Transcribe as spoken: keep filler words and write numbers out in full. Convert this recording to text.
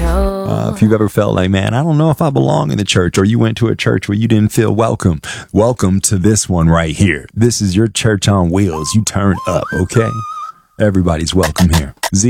control. Uh, if you've ever felt like, man, I don't know if I belong in the church, or you went to a church where you didn't feel welcome, welcome to this one right here. This is your church on wheels. You turn up, okay? Everybody's welcome here. Z